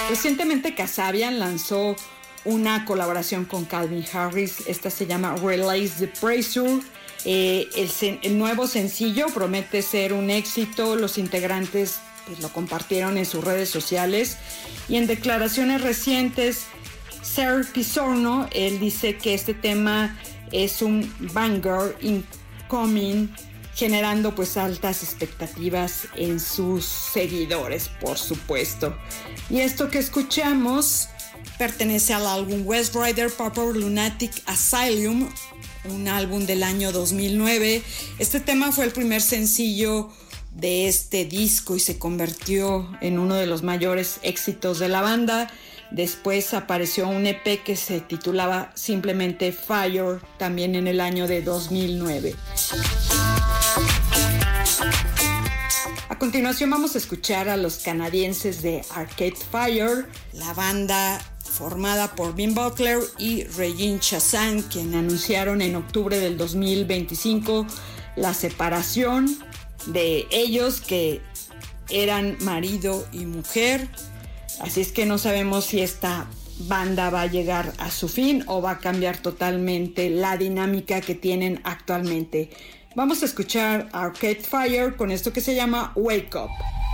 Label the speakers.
Speaker 1: Recientemente Kasabian lanzó una colaboración con Calvin Harris. Esta se llama Release the Pressure. El nuevo sencillo promete ser un éxito. Los integrantes pues, lo compartieron en sus redes sociales. Y en declaraciones recientes, Ser Pisorno, él dice que este tema es un banger incoming, generando pues altas expectativas en sus seguidores, por supuesto. Y esto que escuchamos pertenece al álbum West Rider Purple Lunatic Asylum, un álbum del año 2009. Este tema fue el primer sencillo de este disco y se convirtió en uno de los mayores éxitos de la banda. Después apareció un EP que se titulaba simplemente Fire, también en el año de 2009. A continuación vamos a escuchar a los canadienses de Arcade Fire, la banda formada por Ben Butler y Regine Chassagne, quien anunciaron en octubre del 2025 la separación de ellos, que eran marido y mujer. Así es que no sabemos si esta banda va a llegar a su fin o va a cambiar totalmente la dinámica que tienen actualmente. Vamos a escuchar Arcade Fire con esto que se llama Wake Up.